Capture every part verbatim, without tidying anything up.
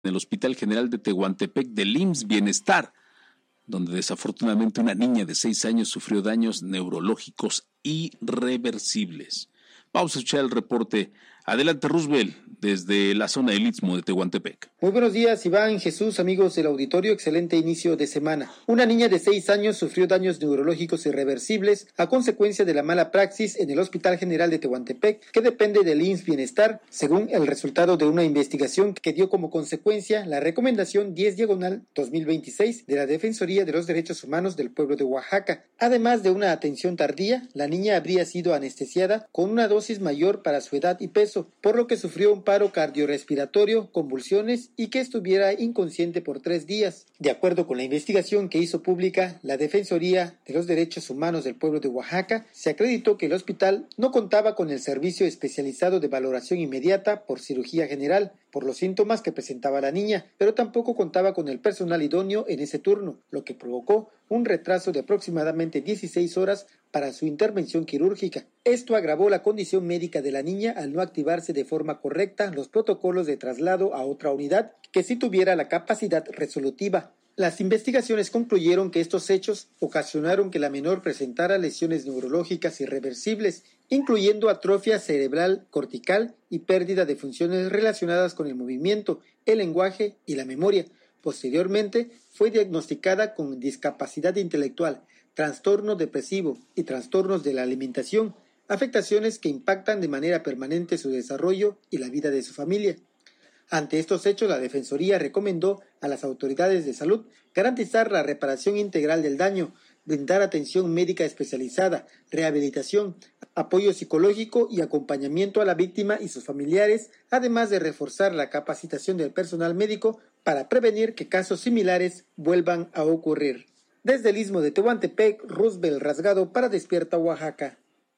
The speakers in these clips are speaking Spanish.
en el Hospital General de Tehuantepec del I M S S Bienestar, donde desafortunadamente una niña de seis años sufrió daños neurológicos irreversibles. Vamos a escuchar el reporte. Adelante, Roosevelt, desde la zona del Istmo de Tehuantepec. Muy buenos días, Iván, Jesús, amigos del auditorio. Excelente inicio de semana. Una niña de seis años sufrió daños neurológicos irreversibles a consecuencia de la mala praxis en el Hospital General de Tehuantepec, que depende del I M S S Bienestar, según el resultado de una investigación que dio como consecuencia la recomendación diez diagonal dos mil veintiséis de la Defensoría de los Derechos Humanos del Pueblo de Oaxaca. Además de una atención tardía, la niña habría sido anestesiada con una dosis mayor para su edad y peso, por lo que sufrió un paro cardiorrespiratorio, convulsiones y que estuviera inconsciente por tres días. De acuerdo con la investigación que hizo pública la Defensoría de los Derechos Humanos del Pueblo de Oaxaca, se acreditó que el hospital no contaba con el servicio especializado de valoración inmediata por cirugía general por los síntomas que presentaba la niña, pero tampoco contaba con el personal idóneo en ese turno, lo que provocó un retraso de aproximadamente dieciséis horas para su intervención quirúrgica. Esto agravó la condición médica de la niña al no activarse de forma correcta los protocolos de traslado a otra unidad que sí tuviera la capacidad resolutiva. Las investigaciones concluyeron que estos hechos ocasionaron que la menor presentara lesiones neurológicas irreversibles, incluyendo atrofia cerebral cortical y pérdida de funciones relacionadas con el movimiento, el lenguaje y la memoria. Posteriormente, fue diagnosticada con discapacidad intelectual, trastorno depresivo y trastornos de la alimentación, afectaciones que impactan de manera permanente su desarrollo y la vida de su familia. Ante estos hechos, la Defensoría recomendó a las autoridades de salud garantizar la reparación integral del daño, brindar atención médica especializada, rehabilitación, apoyo psicológico y acompañamiento a la víctima y sus familiares, además de reforzar la capacitación del personal médico para prevenir que casos similares vuelvan a ocurrir. Desde el Istmo de Tehuantepec, Roosevelt Rasgado para Despierta Oaxaca.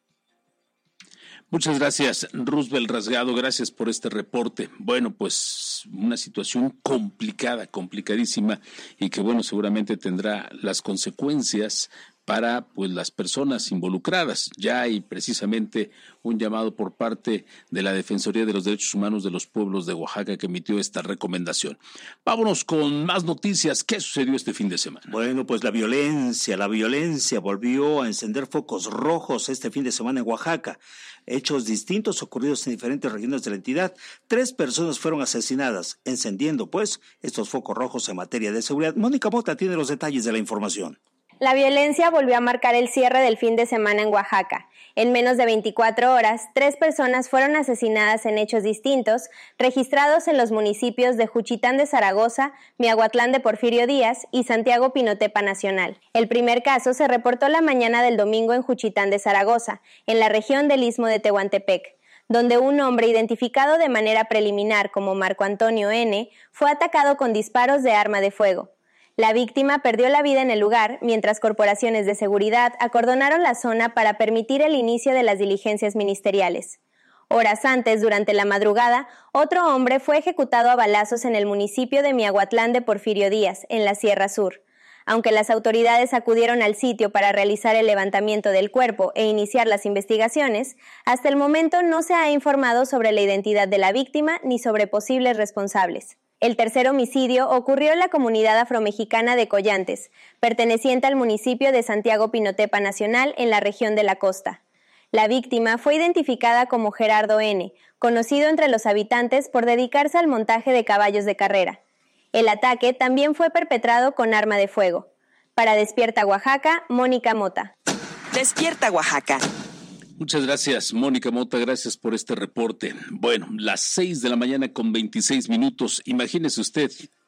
Muchas gracias, Roosevelt Rasgado, gracias por este reporte. Bueno, pues una situación complicada, complicadísima y que bueno, seguramente tendrá las consecuencias para pues las personas involucradas. Ya hay precisamente un llamado por parte de la Defensoría de los Derechos Humanos de los Pueblos de Oaxaca que emitió esta recomendación. Vámonos con más noticias. ¿Qué sucedió este fin de semana? Bueno, pues la violencia, la violencia volvió a encender focos rojos este fin de semana en Oaxaca. Hechos distintos ocurridos en diferentes regiones de la entidad. Tres personas fueron asesinadas, encendiendo pues estos focos rojos en materia de seguridad. Mónica Mota tiene los detalles de la información. La violencia volvió a marcar el cierre del fin de semana en Oaxaca. En menos de veinticuatro horas, tres personas fueron asesinadas en hechos distintos, registrados en los municipios de Juchitán de Zaragoza, Miahuatlán de Porfirio Díaz y Santiago Pinotepa Nacional. El primer caso se reportó la mañana del domingo en Juchitán de Zaragoza, en la región del Istmo de Tehuantepec, donde un hombre identificado de manera preliminar como Marco Antonio N. fue atacado con disparos de arma de fuego. La víctima perdió la vida en el lugar, mientras corporaciones de seguridad acordonaron la zona para permitir el inicio de las diligencias ministeriales. Horas antes, durante la madrugada, otro hombre fue ejecutado a balazos en el municipio de Miahuatlán de Porfirio Díaz, en la Sierra Sur. Aunque las autoridades acudieron al sitio para realizar el levantamiento del cuerpo e iniciar las investigaciones, hasta el momento no se ha informado sobre la identidad de la víctima ni sobre posibles responsables. El tercer homicidio ocurrió en la comunidad afromexicana de Collantes, perteneciente al municipio de Santiago Pinotepa Nacional en la región de la costa. La víctima fue identificada como Gerardo N., conocido entre los habitantes por dedicarse al montaje de caballos de carrera. El ataque también fue perpetrado con arma de fuego. Para Despierta Oaxaca, Mónica Mota. Despierta Oaxaca. Muchas gracias, Mónica Mota, gracias por este reporte. Bueno, las seis de la mañana con veintiséis minutos, imagínese usted,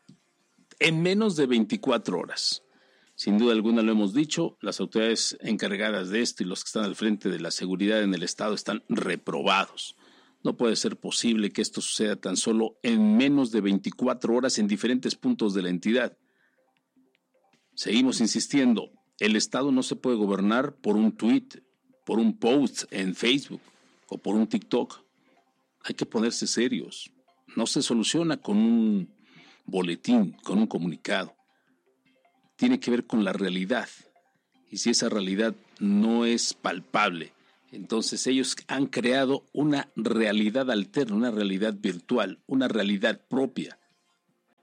en menos de veinticuatro horas. Sin duda alguna lo hemos dicho, las autoridades encargadas de esto y los que están al frente de la seguridad en el estado están reprobados. No puede ser posible que esto suceda tan solo en menos de veinticuatro horas en diferentes puntos de la entidad. Seguimos insistiendo, el estado no se puede gobernar por un tuit, por un post en Facebook o por un TikTok. Hay que ponerse serios. No se soluciona con un boletín, con un comunicado. Tiene que ver con la realidad. Y si esa realidad no es palpable, entonces ellos han creado una realidad alterna, una realidad virtual, una realidad propia.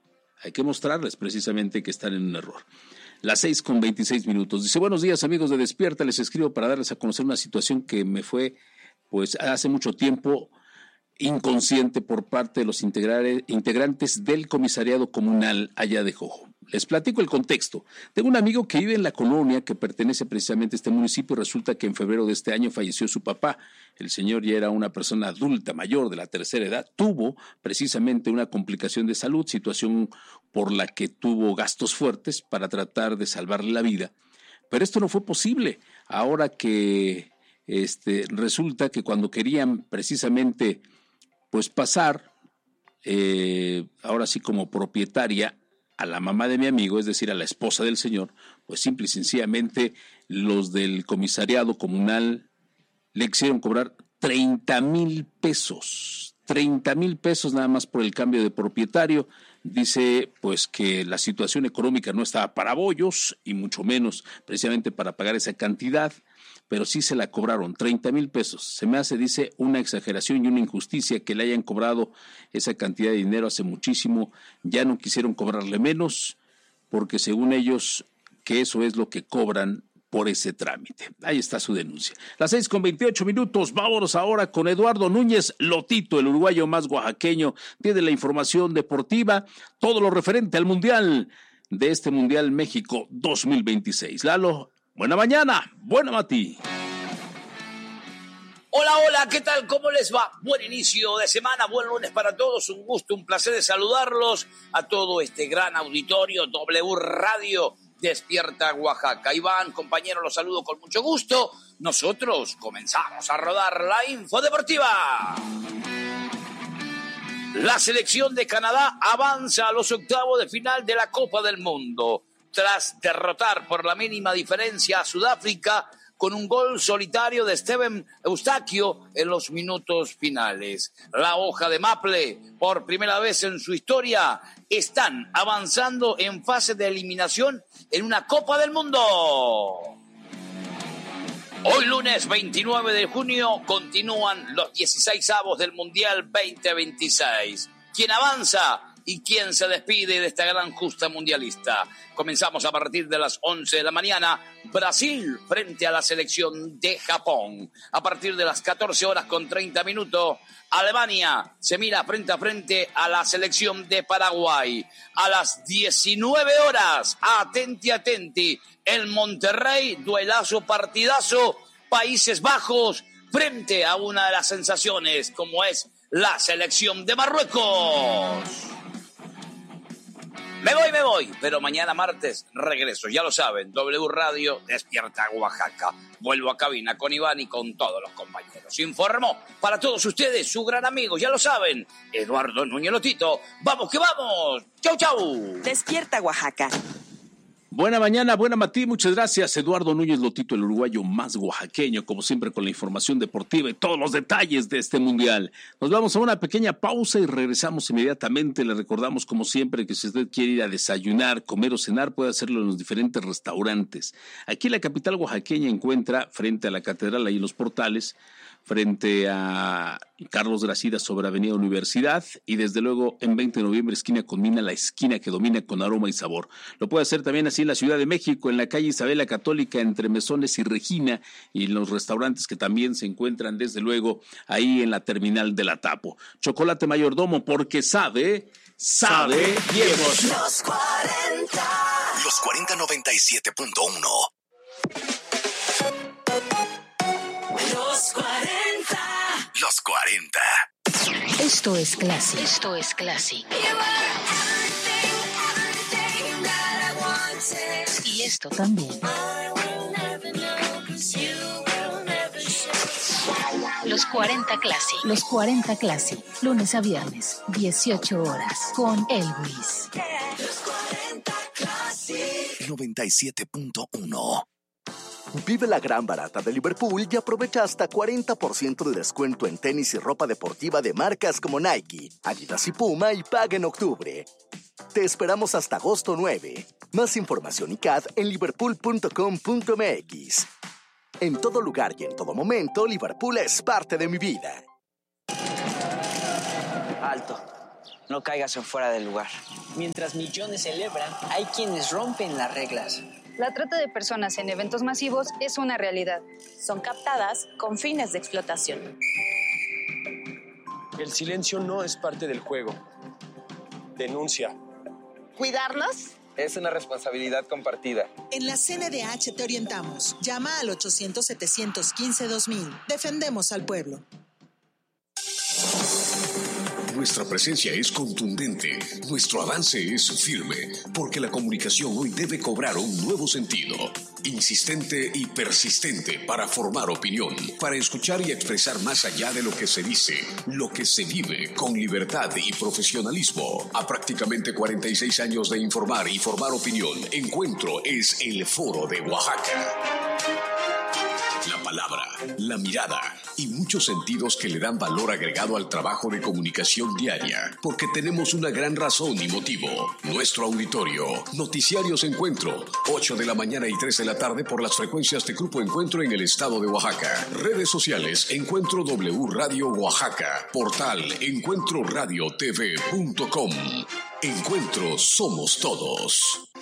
Hay que mostrarles precisamente que están en un error. Las seis con veintiséis minutos. Dice, buenos días amigos de Despierta, les escribo para darles a conocer una situación que me fue, pues hace mucho tiempo, inconsciente por parte de los integrantes del comisariado comunal allá de Jojo. Les platico el contexto. Tengo un amigo que vive en la colonia que pertenece precisamente a este municipio y resulta que en febrero de este año falleció su papá. El señor ya era una persona adulta, mayor, de la tercera edad. Tuvo precisamente una complicación de salud, situación por la que tuvo gastos fuertes para tratar de salvarle la vida. Pero esto no fue posible. Ahora que este, resulta que cuando querían precisamente pues pasar, eh, ahora sí como propietaria, a la mamá de mi amigo, es decir, a la esposa del señor, pues simple y sencillamente los del comisariado comunal le quisieron cobrar treinta mil pesos, treinta mil pesos nada más por el cambio de propietario. Dice pues que la situación económica no estaba para bollos y mucho menos precisamente para pagar esa cantidad, pero sí se la cobraron, treinta mil pesos. Se me hace, dice, una exageración y una injusticia que le hayan cobrado esa cantidad de dinero hace muchísimo. Ya no quisieron cobrarle menos, porque según ellos, que eso es lo que cobran por ese trámite. Ahí está su denuncia. Las seis con veintiocho minutos, vámonos ahora con Eduardo Núñez Lotito, el uruguayo más oaxaqueño. Tiene la información deportiva, todo lo referente al Mundial, de este Mundial México dos mil veintiséis. Lalo, buena mañana, buena Mati. Hola, hola, ¿qué tal? ¿Cómo les va? Buen inicio de semana, buen lunes para todos, un gusto, un placer de saludarlos a todo este gran auditorio W Radio Despierta Oaxaca. Iván, compañero, los saludo con mucho gusto. Nosotros comenzamos a rodar la info deportiva. La selección de Canadá avanza a los octavos de final de la Copa del Mundo, tras derrotar por la mínima diferencia a Sudáfrica con un gol solitario de Steven Eustaquio en los minutos finales. La hoja de Maple, por primera vez en su historia, están avanzando en fase de eliminación en una Copa del Mundo. Hoy lunes veintinueve de junio continúan los dieciseisavos del Mundial veinte veintiséis. ¿Quién avanza y quién se despide de esta gran justa mundialista? Comenzamos a partir de las once de la mañana. Brasil frente a la selección de Japón. A partir de las catorce horas con treinta minutos, Alemania se mira frente a frente a la selección de Paraguay. A las diecinueve horas, atenti, atenti, en Monterrey, duelazo, partidazo, Países Bajos frente a una de las sensaciones como es la selección de Marruecos. Me voy, me voy, pero mañana martes regreso, ya lo saben, W Radio Despierta Oaxaca. Vuelvo a cabina con Iván y con todos los compañeros. Informó para todos ustedes su gran amigo, ya lo saben, Eduardo Núñez Lotito. ¡Vamos que vamos! ¡Chau, chau! Despierta Oaxaca. Buena mañana, buena Mati, muchas gracias. Eduardo Núñez Lotito, el uruguayo más oaxaqueño, como siempre con la información deportiva y todos los detalles de este mundial. Nos vamos a una pequeña pausa y regresamos inmediatamente. Le recordamos como siempre que si usted quiere ir a desayunar, comer o cenar, puede hacerlo en los diferentes restaurantes. Aquí en la capital oaxaqueña encuentra frente a la catedral, ahí en los portales, frente a Carlos Gracida sobre Avenida Universidad y desde luego en veinte de noviembre esquina con Mina, la esquina que domina con aroma y sabor. Lo puede hacer también así en la Ciudad de México, en la calle Isabel la Católica entre Mesones y Regina, y en los restaurantes que también se encuentran desde luego ahí en la terminal de la Tapo. Chocolate Mayordomo, porque sabe, sabe, viejos. Los cuarenta. Los cuarenta noventa y siete punto uno. Los cuarenta. Los cuarenta. Esto es Classic. Esto es Classic. Y esto también. Los cuarenta Classic. Los cuarenta Classic. Lunes a viernes, dieciocho horas, con Elvis. Los cuarenta Classic. noventa y siete punto uno. Vive la gran barata de Liverpool y aprovecha hasta cuarenta por ciento de descuento en tenis y ropa deportiva de marcas como Nike, Adidas y Puma y paga en octubre. Te esperamos hasta agosto nueve. Más información y C A D en liverpool punto com punto m x. En todo lugar y en todo momento, Liverpool es parte de mi vida. Alto. No caigas en fuera del lugar. Mientras millones celebran, hay quienes rompen las reglas. La trata de personas en eventos masivos es una realidad. Son captadas con fines de explotación. El silencio no es parte del juego. Denuncia. ¿Cuidarnos? Es una responsabilidad compartida. En la C N D H te orientamos. Llama al ochocientos, setecientos quince, dos mil. Defendemos al pueblo. Nuestra presencia es contundente, nuestro avance es firme, porque la comunicación hoy debe cobrar un nuevo sentido, insistente y persistente para formar opinión, para escuchar y expresar más allá de lo que se dice, lo que se vive con libertad y profesionalismo. A prácticamente cuarenta y seis años de informar y formar opinión, Encuentro es el Foro de Oaxaca. La palabra, la mirada y muchos sentidos que le dan valor agregado al trabajo de comunicación diaria, porque tenemos una gran razón y motivo. Nuestro auditorio, Noticiarios Encuentro, ocho de la mañana y tres de la tarde por las frecuencias de Grupo Encuentro en el estado de Oaxaca. Redes sociales, Encuentro W Radio Oaxaca. Portal encuentro radio t v punto com. Encuentro somos todos.